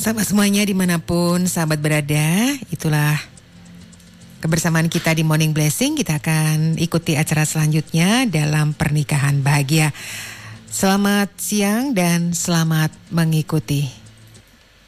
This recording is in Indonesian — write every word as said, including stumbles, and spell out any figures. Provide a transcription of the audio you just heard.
Sahabat semuanya dimanapun sahabat berada, itulah kebersamaan kita di Morning Blessing. Kita akan ikuti acara selanjutnya dalam pernikahan bahagia. Selamat siang dan selamat mengikuti.